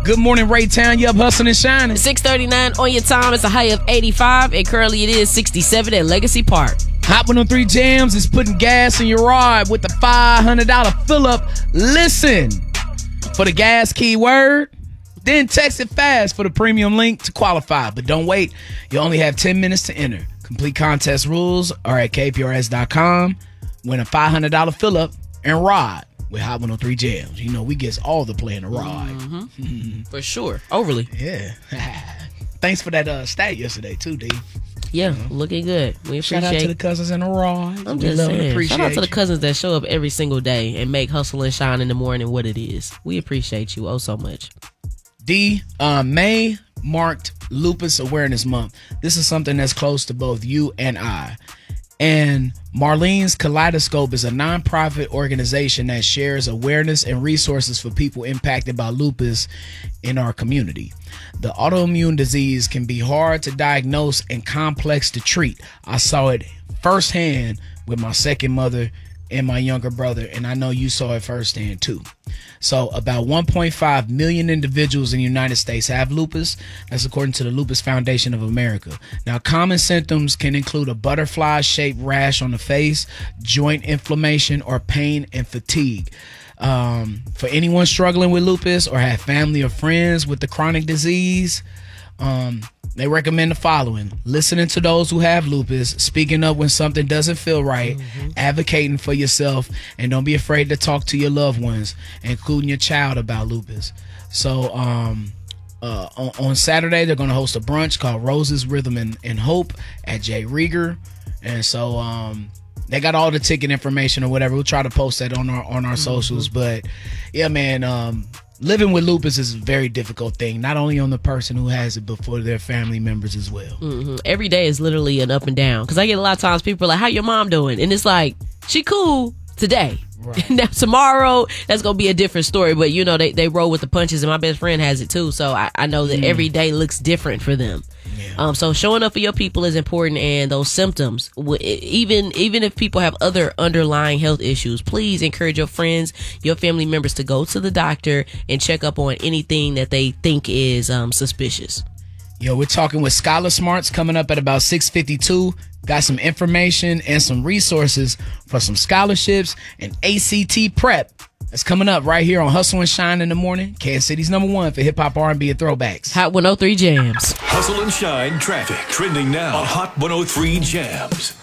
Good morning, Raytown. You up hustling and shining. 6:39 on your time. It's a high of 85, and currently it is 67 at Legacy Park. Hot 103 Jams is putting gas in your ride with the $500 fill-up. Listen for the gas keyword, then text it fast for the premium link to qualify. But don't wait. You only have 10 minutes to enter. Complete contest rules are at kprs.com. Win a $500 fill-up and ride with Hot 103 Jams. You know, we get all the play in the ride. Mm-hmm. For sure. Overly. Yeah. Thanks for that stat yesterday, too, D. Yeah, looking good. We appreciate. Shout out to the cousins in the ride. I'm just saying. Shout out to the cousins that show up every single day and make hustle and shine in the morning what it is. We appreciate you so much. D, May marked Lupus Awareness Month. This is something that's close to both you and I. And Marlene's Kaleidoscope is a nonprofit organization that shares awareness and resources for people impacted by lupus in our community. The autoimmune disease can be hard to diagnose and complex to treat. I saw it firsthand with my second mother and my younger brother, and I know you saw it firsthand too. So about 1.5 million individuals in the United States have lupus. That's according to the Lupus Foundation of America. Now, common symptoms can include a butterfly-shaped rash on the face, joint inflammation, or pain and fatigue. For anyone struggling with lupus or have family or friends with the chronic disease, they recommend the following: listening to those who have lupus, speaking up when something doesn't feel right, advocating for yourself, and don't be afraid to talk to your loved ones, including your child, about lupus. So on Saturday, they're going to host a brunch called Roses, Rhythm, and Hope at J. Rieger. And so they got all the ticket information or whatever. We'll try to post that on our socials. But yeah, man, living with lupus is a very difficult thing, not only on the person who has it, but for their family members as well. Mm-hmm. Every day is literally an up and down. Because I get a lot of times people are like, how your mom doing? And it's like, she cool today. Right. Now tomorrow, that's going to be a different story. But, you know, they roll with the punches, and my best friend has it too. So I know that every day looks different for them. Yeah. So showing up for your people is important, and those symptoms, even if people have other underlying health issues, please encourage your friends, your family members to go to the doctor and check up on anything that they think is suspicious. Yo, we're talking with Scholar Smarts coming up at about 6:52. Got some information and some resources for some scholarships and ACT prep. That's coming up right here on Hustle and Shine in the morning. Kansas City's #1 for hip hop, R&B, and throwbacks. Hot 103 Jams. Hustle and Shine traffic trending now on Hot 103 Jams.